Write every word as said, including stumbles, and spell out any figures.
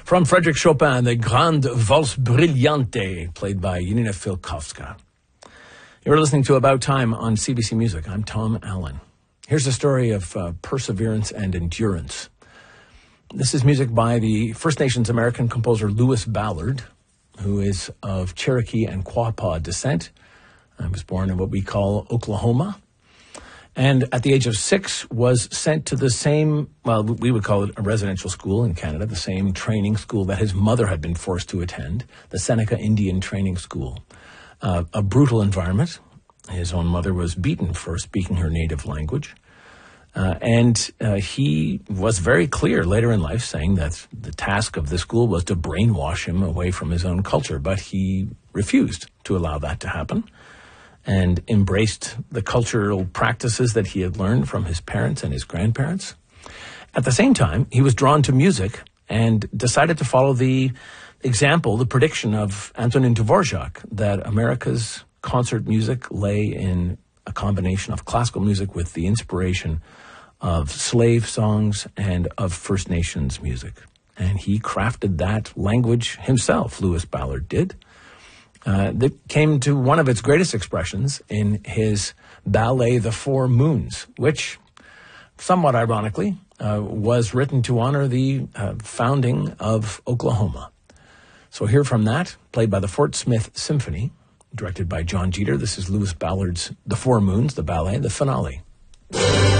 From Frédéric Chopin, the Grande Valse Brillante, played by Janina Filkowska. You're listening to About Time on C B C Music. I'm Tom Allen. Here's a story of uh, perseverance and endurance. This is music by the First Nations American composer Lewis Ballard, who is of Cherokee and Quapaw descent. He was born in what we call Oklahoma. And at the age of six was sent to the same, well, we would call it a residential school in Canada, the same training school that his mother had been forced to attend, the Seneca Indian Training School. Uh, a brutal environment. His own mother was beaten for speaking her native language. Uh, and uh, he was very clear later in life, saying that the task of the school was to brainwash him away from his own culture. But he refused to allow that to happen, and embraced the cultural practices that he had learned from his parents and his grandparents. At the same time, he was drawn to music and decided to follow the example, the prediction of Antonin Dvorak, that America's concert music lay in a combination of classical music with the inspiration of slave songs and of First Nations music. And he crafted that language himself, Lewis Ballard did. Uh, that came to one of its greatest expressions in his ballet, The Four Moons, which, somewhat ironically, uh, was written to honor the uh, founding of Oklahoma. So here from that, played by the Fort Smith Symphony, directed by John Jeter. This is Lewis Ballard's The Four Moons, the ballet, the finale.